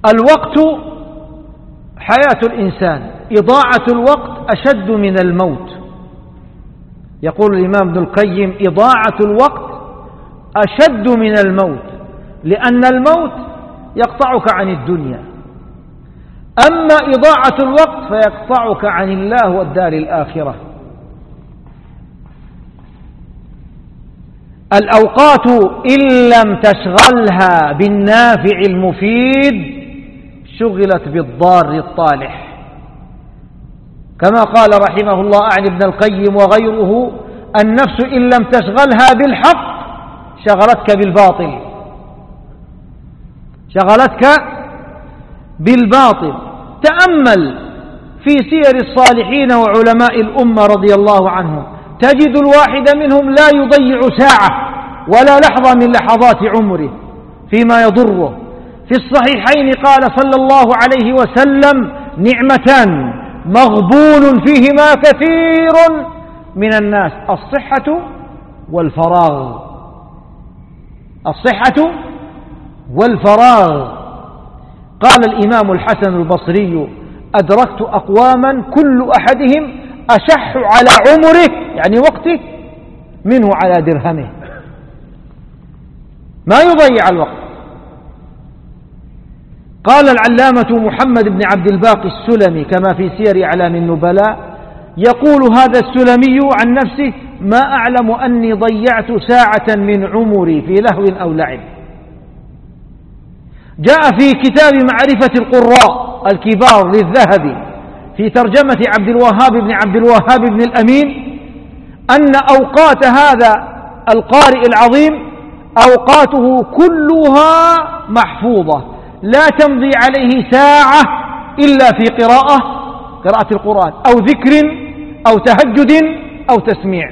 الوقت حياة الإنسان، إضاعة الوقت أشد من الموت. يقول الإمام ابن القيم: إضاعة الوقت أشد من الموت، لأن الموت يقطعك عن الدنيا، أما إضاعة الوقت فيقطعك عن الله والدار الآخرة. الأوقات إن لم تشغلها بالنافع المفيد شغلت بالضار الطالح، كما قال رحمه الله عن ابن القيم وغيره: النفس إن لم تشغلها بالحق شغلتك بالباطل، شغلتك بالباطل. تأمل في سير الصالحين وعلماء الأمة رضي الله عنهم، تجد الواحد منهم لا يضيع ساعة ولا لحظة من لحظات عمره فيما يضره. في الصحيحين قال صلى الله عليه وسلم: نعمتان مغبون فيهما كثير من الناس، الصحة والفراغ. الصحة والفراغ. قال الإمام الحسن البصري: أدركت أقواما كل أحدهم أشح على عمره، يعني وقته، منه على درهمه، ما يضيع الوقت. قال العلامة محمد بن عبد الباقي السلمي كما في سير أعلام النبلاء، يقول هذا السلمي عن نفسه: ما أعلم أني ضيعت ساعة من عمري في لهو أو لعب. جاء في كتاب معرفة القراء الكبار للذهبي في ترجمة عبد الوهاب بن عبد الوهاب بن الأمين أن أوقات هذا القارئ العظيم أوقاته كلها محفوظة، لا تمضي عليه ساعة إلا في قراءة القرآن أو ذكر أو تهجد أو تسميع.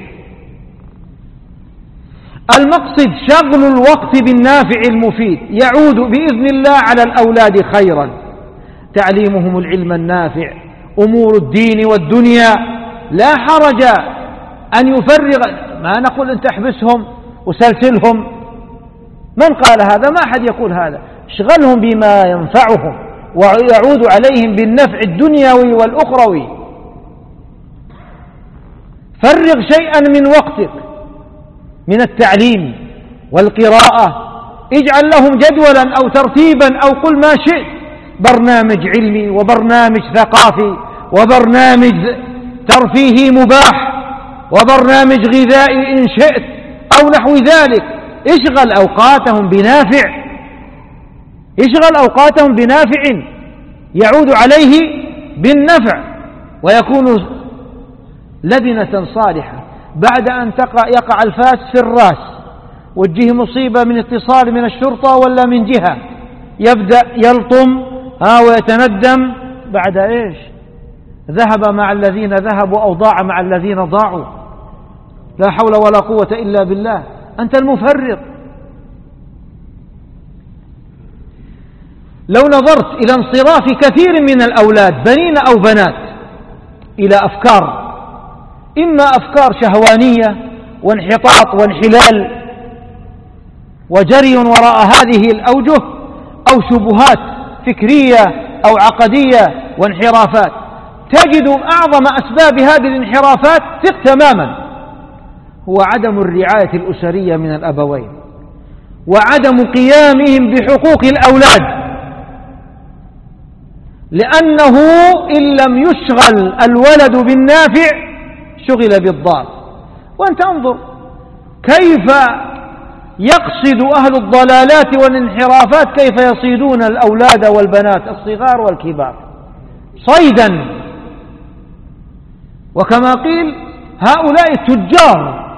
المقصد شغل الوقت بالنافع المفيد يعود بإذن الله على الأولاد خيرا، تعليمهم العلم النافع، أمور الدين والدنيا. لا حرج أن يفرغ، ما نقول أن تحبسهم وسلسلهم، من قال هذا؟ ما أحد يقول هذا. اشغلهم بما ينفعهم ويعود عليهم بالنفع الدنيوي والأخروي. فرغ شيئا من وقتك من التعليم والقراءة، اجعل لهم جدولا أو ترتيبا أو قل ما شئت، برنامج علمي وبرنامج ثقافي وبرنامج ترفيهي مباح وبرنامج غذائي إن شئت أو نحو ذلك. اشغل أوقاتهم بنافع، اشغل أوقاتهم بنافع يعود عليه بالنفع ويكون لبنة صالحة. بعد أن يقع الفاس في الراس وتجيه مصيبة من اتصال من الشرطة ولا من جهة، يبدأ يلطم ويتندم. بعد إيش؟ ذهب مع الذين ذهبوا أو ضاع مع الذين ضاعوا. لا حول ولا قوة إلا بالله. أنت المفرغ. لو نظرت إلى انصراف كثير من الأولاد بنين أو بنات إلى أفكار، إما أفكار شهوانية وانحطاط وانحلال وجري وراء هذه الأوجه، أو شبهات فكرية أو عقدية وانحرافات، تجد أعظم أسباب هذه الانحرافات ثق تماما هو عدم الرعاية الأسرية من الأبوين وعدم قيامهم بحقوق الأولاد، لأنه إن لم يشغل الولد بالنافع شغل بالضار. وأنت انظر كيف يقصد أهل الضلالات والانحرافات، كيف يصيدون الأولاد والبنات الصغار والكبار صيدا. وكما قيل هؤلاء تجار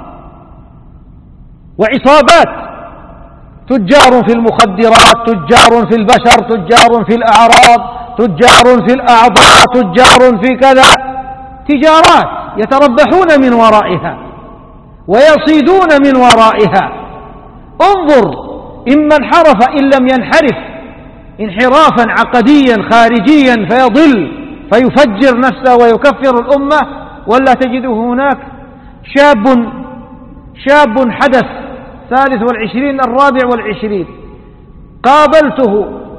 وعصابات، تجار في المخدرات، تجار في البشر، تجار في الأعراض، تجار في الأعضاء، تجار في كذا، تجارات يتربحون من ورائها ويصيدون من ورائها. انظر إما انحرف إن لم ينحرف انحرافا عقديا خارجيا فيضل فيفجر نفسه ويكفر الأمة، ولا تجده هناك شاب حدث 23 24 قابلته